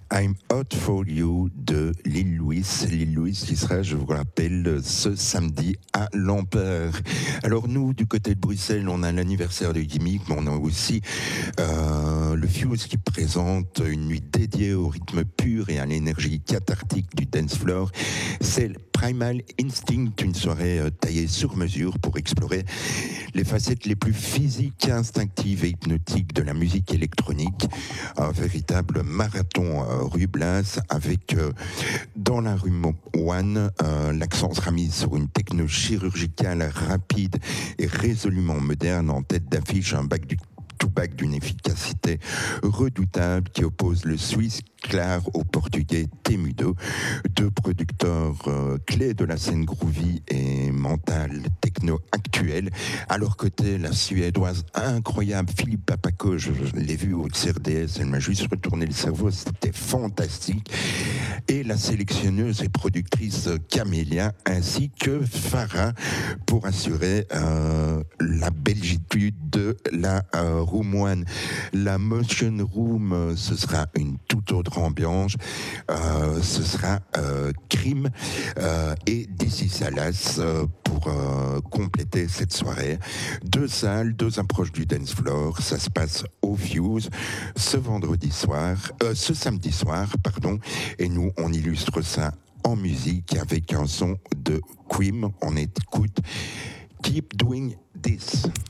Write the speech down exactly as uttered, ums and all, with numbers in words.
I'm Hot for You de Lil Louis. Lil Louis qui sera, je vous rappelle, ce samedi à l'Ampère. Alors nous, du côté de Bruxelles, on a l'anniversaire de Gimmick, mais on a aussi euh, le Fuse qui présente une nuit dédiée au rythme pur et à l'énergie cathartique du dance floor. C'est Primal Instinct, une soirée euh, taillée sur mesure pour explorer les facettes les plus physiques, instinctives et hypnotiques de la musique électronique. Un véritable marathon euh, rue Blas avec euh, dans la rue One, euh, l'accent sera mis sur une techno chirurgicale rapide et résolument moderne. En tête d'affiche, un bac du back d'une efficacité redoutable qui oppose le Suisse Clair au portugais Temudo, deux producteurs euh, clés de la scène groovy et mentale techno actuelle. À leur côté, la suédoise incroyable Philippe Papako, je, je l'ai vu au C R D S, elle m'a juste retourné le cerveau, c'était fantastique. Et la sélectionneuse et productrice Camélia, ainsi que Farah, pour assurer euh, la belgitude de la euh, Room One. La Motion Room, euh, ce sera une toute autre ambiance. Euh, ce sera euh, Crime euh, et Dizzy Salas euh, pour euh, compléter cette soirée. Deux salles, deux approches du dance floor. Ça se passe au Fuse ce vendredi soir, euh, ce samedi soir, pardon. Et nous, on illustre ça en musique avec un son de Cream. On écoute Keep Doing This.